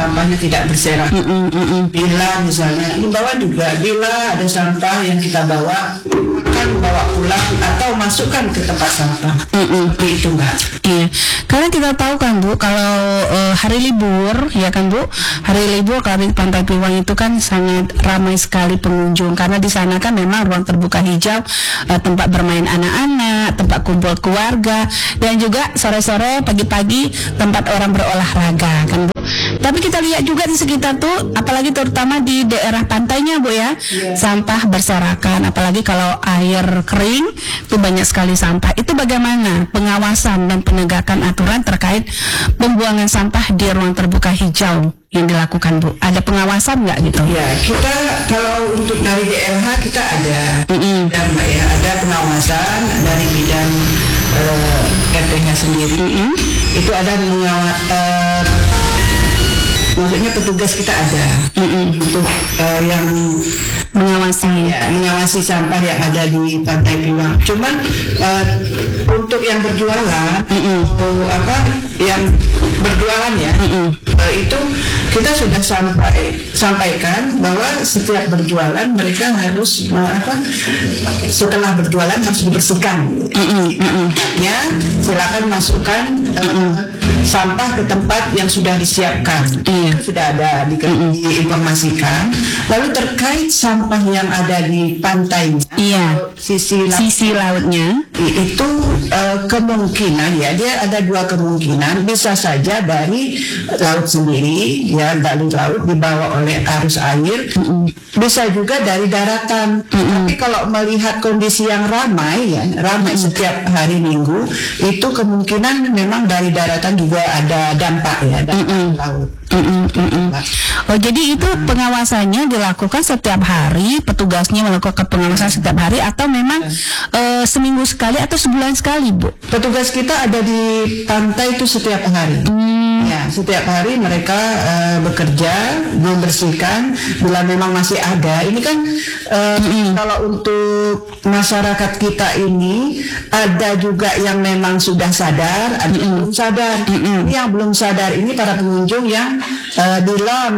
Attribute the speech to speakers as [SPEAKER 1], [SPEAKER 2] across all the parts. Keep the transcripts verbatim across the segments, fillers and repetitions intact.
[SPEAKER 1] sampahnya tidak berserakan. Mm -mm, mm -mm. Bila misalnya himbauan juga, bila ada sampah yang kita bawa, kan bawa pulang atau masukkan ke tempat sampah. Mm -mm. Seperti itu Mbak.
[SPEAKER 2] Iya, karena kita tahu kan Bu, kalau uh, hari libur, ya kan Bu, hari libur kalau di Pantai Piwang itu kan sangat ramai sekali pengunjung, karena di sana kan memang ruang terbuka hijau, uh, tempat bermain anak-anak, tempat kumpul keluarga, dan juga sore-sore, pagi-pagi tempat orang berolahraga, kan Bu. Tapi kita lihat juga di sekitar tuh, apalagi terutama di daerah pantainya Bu ya, yeah. sampah berserakan, apalagi kalau air kering, itu banyak sekali sampah. Itu bagaimana pengawasan dan penegakan aturan terkait pembuangan sampah di ruang terbuka hijau yang dilakukan Bu? Ada pengawasan nggak gitu?
[SPEAKER 1] Ya, kita kalau untuk dari D L H kita ada, mm -hmm. dan Mbak ya, ada pengawasan dari bidang uh, R T H sendiri. Mm -hmm. Itu ada mengawal, uh, maksudnya petugas kita ada mm -hmm. untuk uh, yang
[SPEAKER 2] mengawasi
[SPEAKER 1] ya, mengawasi sampah yang ada di Pantai Piwang. Cuman uh, untuk yang berjualan, mm -mm. atau apa yang berjualan ya, mm -mm. uh, itu kita sudah sampai sampaikan bahwa setiap berjualan mereka harus uh, apa setelah berjualan harus dibersihkan. Mm -mm. Mm -mm. Ya, silakan masukkan uh, mm -mm. sampah ke tempat yang sudah disiapkan. Mm. Sudah ada di, mm -mm. diinformasikan. Lalu terkait sampah yang ada di pantainya,
[SPEAKER 2] iya.
[SPEAKER 1] sisi, laut,
[SPEAKER 2] sisi lautnya,
[SPEAKER 1] itu uh, kemungkinan ya, dia ada dua kemungkinan, bisa saja dari laut sendiri, ya dari laut dibawa oleh arus air, mm -mm. bisa juga dari daratan. Mm -mm. Tapi kalau melihat kondisi yang ramai ya, ramai mm -mm. setiap hari Minggu, itu kemungkinan memang dari daratan juga ada dampak ya, dampak mm -mm. laut.
[SPEAKER 2] Mm -mm, mm -mm. Oh, jadi itu pengawasannya dilakukan setiap hari, petugasnya melakukan pengawasan setiap hari, atau memang uh, seminggu sekali atau sebulan sekali Bu?
[SPEAKER 1] Petugas kita ada di pantai itu setiap hari. Mm. Ya, setiap hari mereka uh, bekerja membersihkan bila memang masih ada. Ini kan uh, mm -mm. kalau untuk masyarakat kita ini ada juga yang memang sudah sadar, ada mm -mm. yang belum sadar. Mm -mm. Yang belum sadar ini para pengunjung yang Uh, bila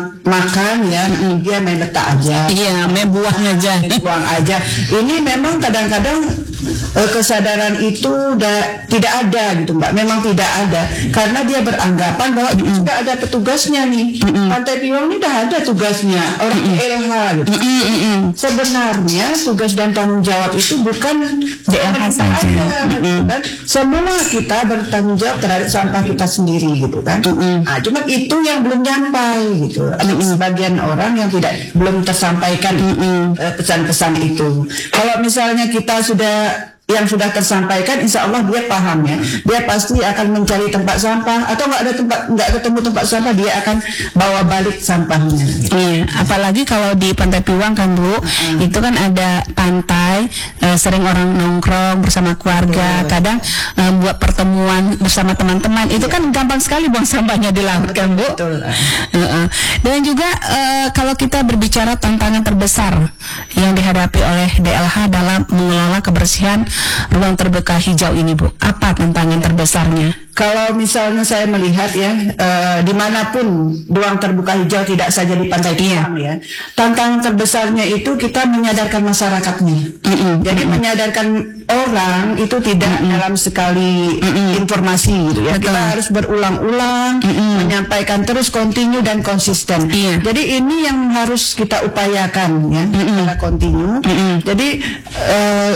[SPEAKER 1] makan ya mm, dia main letak aja,
[SPEAKER 2] iya main buang aja,
[SPEAKER 1] buang aja. Ini memang kadang-kadang uh, kesadaran itu udah tidak ada gitu Mbak, memang tidak ada karena dia beranggapan bahwa mm, sudah ada petugasnya nih, mm, Pantai Piwang ini udah ada tugasnya orang D L H gitu. Mm, mm, mm. Sebenarnya tugas dan tanggung jawab itu bukan D L H saja, mm, mm. Kan? Semua kita bertanggung jawab terhadap sampah kita sendiri gitu kan. Mm, mm. Nah, cuma itu itu yang belum nyampai gitu. Ada mm-hmm. sebagian orang yang tidak belum tersampaikan mm-hmm. uh, pesan-pesan itu. Kalau misalnya kita sudah yang sudah tersampaikan, insya Allah dia paham ya. Dia pasti akan mencari tempat sampah, atau nggak ada tempat, nggak ketemu tempat sampah, dia akan bawa balik sampahnya.
[SPEAKER 2] Iya, apalagi kalau di Pantai Piwang kan Bu, mm. itu kan ada pantai, eh, sering orang nongkrong bersama keluarga, oh, kadang eh, buat pertemuan bersama teman-teman, itu yeah. kan gampang sekali buang sampahnya di laut kan Bu. Betul. Uh-uh. Dan juga eh, kalau kita berbicara tantangan terbesar yang dihadapi oleh D L H dalam mengelola kebersihan ruang terbuka hijau ini Bu, apa tantangan terbesarnya?
[SPEAKER 1] Kalau misalnya saya melihat ya, uh, dimanapun ruang terbuka hijau, tidak saja di Pantai Piwang ya, tantangan terbesarnya itu kita menyadarkan masyarakatnya. Mm-mm. Jadi mm-mm. menyadarkan orang itu tidak mm-mm. dalam sekali mm-mm. informasi gitu ya. Betul. Kita harus berulang-ulang, mm-mm. menyampaikan terus, kontinu dan konsisten. Iya. Jadi ini yang harus kita upayakan ya, secara kontinu. Jadi uh,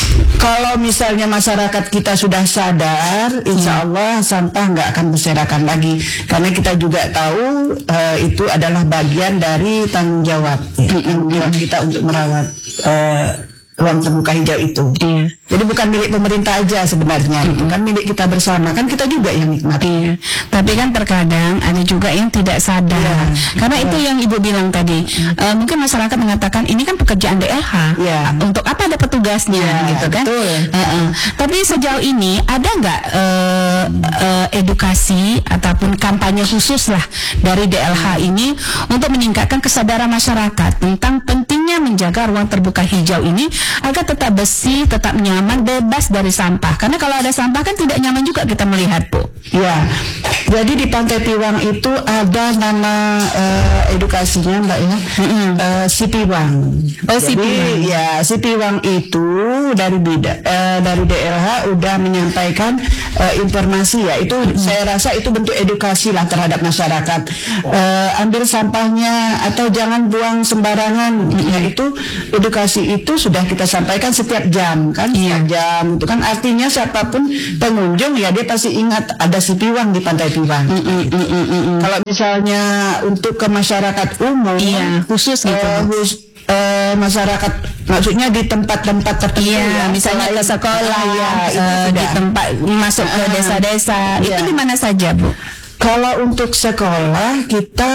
[SPEAKER 1] kalau misalnya masyarakat kita sudah sadar, insya Allah sampah nggak akan berserakan lagi, karena kita juga tahu uh, itu adalah bagian dari tanggung jawab, ya, tanggung jawab kita untuk merawat uh, ruang terbuka hijau itu. Iya. Jadi bukan milik pemerintah aja sebenarnya, mm-hmm. itu kan milik kita bersama, kan kita juga yang nikmati.
[SPEAKER 2] Iya. Tapi kan terkadang ada juga yang tidak sadar, yeah. karena yeah. itu yang Ibu bilang tadi, mm-hmm. uh, mungkin masyarakat mengatakan ini kan pekerjaan D L H, yeah. untuk apa ada petugasnya, yeah, gitu kan? Uh-uh. Tapi sejauh ini ada nggak uh, uh, edukasi ataupun kampanye khusus lah dari D L H ini untuk meningkatkan kesadaran masyarakat tentang pentingnya pentingnya menjaga ruang terbuka hijau ini agar tetap bersih, tetap nyaman, bebas dari sampah. Karena kalau ada sampah kan tidak nyaman juga kita melihat, Bu.
[SPEAKER 1] Ya, jadi di Pantai Piwang itu ada nama uh, edukasinya, Mbak ya, mm-hmm. uh, Si Piwang.
[SPEAKER 2] Oh, Si
[SPEAKER 1] Jadi
[SPEAKER 2] Piwang.
[SPEAKER 1] ya Si Piwang itu dari bida, uh, dari D L H udah menyampaikan uh, informasi ya. Itu mm-hmm. saya rasa itu bentuk edukasi lah terhadap masyarakat. Uh, ambil sampahnya atau jangan buang sembarangan. Mm-hmm. Ya itu edukasi itu sudah kita sampaikan setiap jam kan,
[SPEAKER 2] yeah.
[SPEAKER 1] setiap jam itu kan artinya siapapun pengunjung ya dia pasti ingat ada Si Piwang di Pantai Piwang. Mm, mm, mm, mm, mm. Kalau misalnya untuk ke masyarakat umum,
[SPEAKER 2] iya, khusus gitu,
[SPEAKER 1] uh, khusus, uh, masyarakat, maksudnya di tempat-tempat tertentu,
[SPEAKER 2] iya,
[SPEAKER 1] ya,
[SPEAKER 2] misalnya ke sekolah, ya, uh, di tempat masuk ke desa-desa, uh, itu
[SPEAKER 1] iya.
[SPEAKER 2] di mana saja, Bu?
[SPEAKER 1] Kalau untuk sekolah kita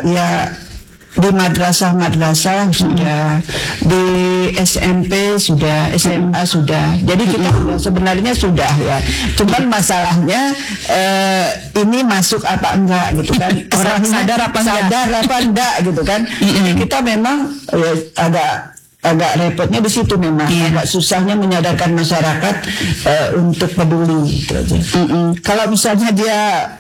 [SPEAKER 1] ya di madrasah-madrasah sudah, di S M P sudah, S M A sudah. Jadi kita sudah, sebenarnya sudah ya. Cuman masalahnya eh, ini masuk apa enggak gitu kan? Orang sadar apa enggak? Sadar apa enggak gitu kan? Jadi kita memang ya, agak agak repotnya di situ memang, yeah. agak susahnya menyadarkan masyarakat eh, untuk peduli gitu aja. Kalau misalnya dia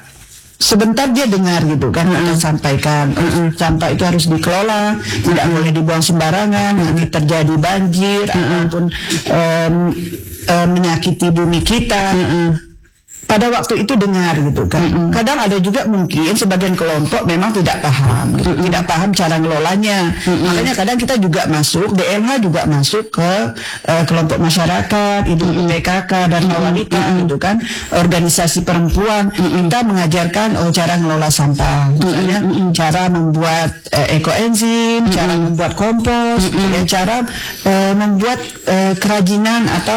[SPEAKER 1] sebentar dia dengar gitu kan, mm-hmm. kita sampaikan mm-hmm. sampah itu harus dikelola, mm-hmm. tidak boleh dibuang sembarangan, nanti terjadi banjir mm-hmm. ataupun um, um, menyakiti bumi kita. Mm-hmm. Pada waktu itu dengar gitu kan. Mm-hmm. Kadang ada juga mungkin sebagian kelompok memang tidak paham, gitu. mm-hmm. tidak paham cara ngelolanya. Mm-hmm. Makanya kadang kita juga masuk, D L H juga masuk ke uh, kelompok masyarakat, ibu mm-hmm. P K K dan wanita mm-hmm. gitu kan, organisasi perempuan. Mm-hmm. Kita mengajarkan oh cara ngelola sampah, misalnya mm-hmm. cara membuat uh, ekoenzim, mm-hmm. cara membuat kompos, mm-hmm. dan cara uh, membuat uh, kerajinan atau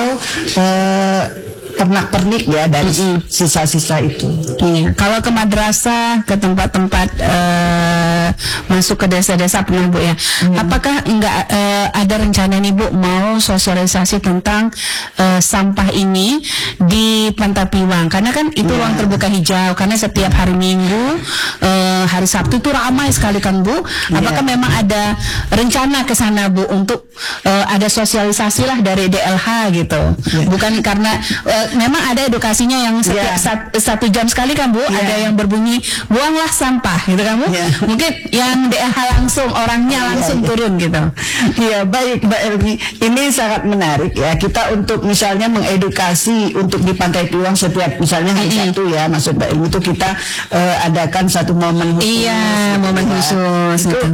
[SPEAKER 1] uh, pernak-pernik ya dari mm-hmm. sisa-sisa itu.
[SPEAKER 2] Iya. Kalau ke madrasah, ke tempat-tempat uh, masuk ke desa-desa pernah, Bu ya. Mm. Apakah enggak uh, ada rencana nih, Bu, mau sosialisasi tentang uh, sampah ini di Pantai Piwang? Karena kan itu yeah. ruang terbuka hijau. Karena setiap hari Minggu, uh, hari Sabtu itu ramai sekali kan, Bu. Apakah yeah. memang ada rencana ke sana, Bu, untuk uh, ada sosialisasi lah dari D L H gitu? Yeah. Bukan karena uh, memang ada edukasinya yang setiap yeah. sat, satu jam sekali kan, Bu, yeah. ada yang berbunyi buanglah sampah gitu kan, Bu. Yeah. Mungkin yang D L H langsung orangnya langsung yeah, turun yeah. gitu.
[SPEAKER 1] Iya, yeah, baik Mbak Elmi. Ini sangat menarik ya. Kita untuk misalnya mengedukasi untuk di Pantai Piwang setiap misalnya hari mm-hmm. Sabtu ya, maksud Mbak Elmi itu kita uh, adakan satu momen khusus.
[SPEAKER 2] Iya, momen khusus
[SPEAKER 1] itu.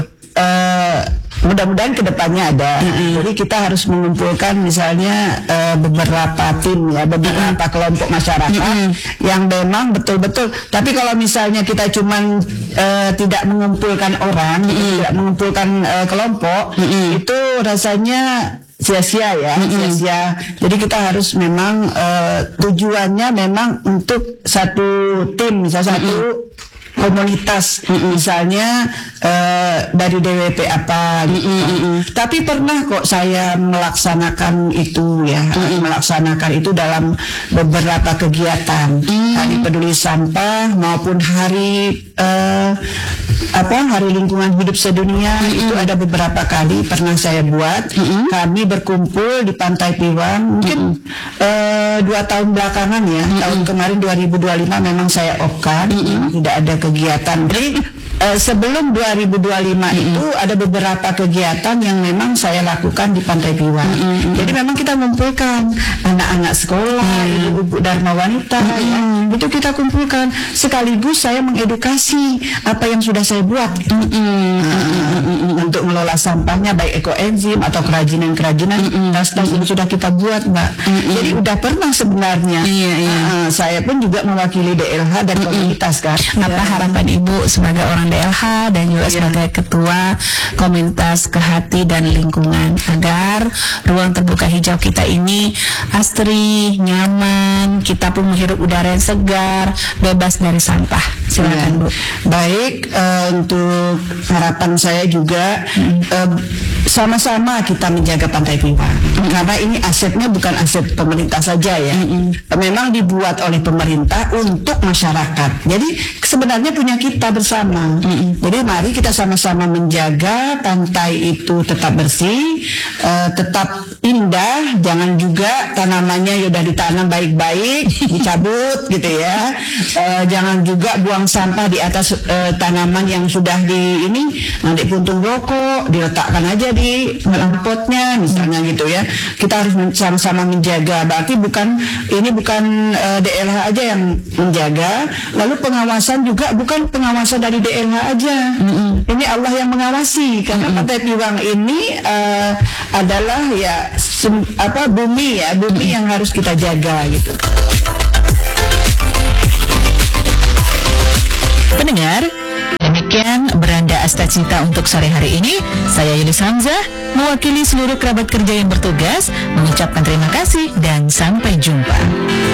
[SPEAKER 1] Uh, mudah-mudahan kedepannya ada. Mm-hmm. Jadi kita harus mengumpulkan misalnya uh, beberapa tim ya, beberapa mm-hmm. kelompok masyarakat mm-hmm. yang memang betul-betul. Tapi kalau misalnya kita cuman uh, tidak mengumpulkan orang, mm-hmm. tidak mengumpulkan uh, kelompok, mm-hmm. itu rasanya sia-sia ya, mm-hmm. sia-sia. Jadi kita harus memang uh, tujuannya memang untuk satu tim, misalnya mm-hmm. satu komunitas, mm-mm. misalnya uh, dari D W P apa gitu. Mm-mm. Tapi pernah kok saya melaksanakan itu ya, mm-mm. melaksanakan itu dalam beberapa kegiatan, mm. hari peduli sampah maupun hari uh, apa hari lingkungan hidup sedunia, mm-mm. itu ada beberapa kali pernah saya buat. Mm-mm. Kami berkumpul di Pantai Piwang mungkin uh, dua tahun belakangan ya, mm-mm. tahun kemarin dua ribu dua puluh lima memang saya off-kan, mm-mm. tidak ada kegiatan. Jadi uh, sebelum dua ribu dua puluh lima mm-hmm. itu ada beberapa kegiatan yang memang saya lakukan di Pantai Piwang. Mm-hmm. Jadi memang kita mengumpulkan anak-anak sekolah, mm-hmm. ibu-ibu dharma wanita, mm-hmm. ya, itu kita kumpulkan. Sekaligus saya mengedukasi apa yang sudah saya buat mm-hmm. uh, untuk mengelola sampahnya, baik ekoenzim atau kerajinan-kerajinan mm-hmm. tas-tas yang sudah kita buat, Mbak. Mm-hmm. Jadi udah pernah sebenarnya.
[SPEAKER 2] Iya, iya.
[SPEAKER 1] Uh, saya pun juga mewakili D L H dan mm-hmm. komunitas kan.
[SPEAKER 2] Apa
[SPEAKER 1] ya.
[SPEAKER 2] harapan Ibu sebagai orang D L H dan juga yeah. sebagai ketua komunitas Kehati dan Lingkungan agar ruang terbuka hijau kita ini asri, nyaman, kita pun menghirup udara yang segar, bebas dari sampah. Silakan, Bu.
[SPEAKER 1] Baik, uh, untuk harapan saya juga hmm. uh, sama-sama kita menjaga Pantai Piwang. Hmm. Karena ini asetnya bukan aset pemerintah saja ya. Hmm. Memang dibuat oleh pemerintah untuk masyarakat. Jadi sebenarnya punya kita bersama. Jadi mari kita sama-sama menjaga pantai itu tetap bersih, uh, tetap indah, jangan juga tanamannya sudah ditanam baik-baik, dicabut gitu ya. Uh, jangan juga buang sampah di atas uh, tanaman yang sudah di ini, nanti puntung rokok diletakkan aja di potnya misalnya gitu ya. Kita harus sama-sama menjaga. Berarti bukan ini bukan uh, D L H aja yang menjaga, lalu pengawasan juga bukan pengawasan dari D L H aja. Mm-hmm. Ini Allah yang mengawasi karena mm-hmm. Pantai Piwang ini uh, adalah ya sem- apa bumi ya, bumi mm-hmm. yang harus kita jaga gitu.
[SPEAKER 3] Pendengar, demikian Beranda Asta Cinta untuk sore hari ini. Saya Yulis Hamzah, mewakili seluruh kerabat kerja yang bertugas, mengucapkan terima kasih dan sampai jumpa.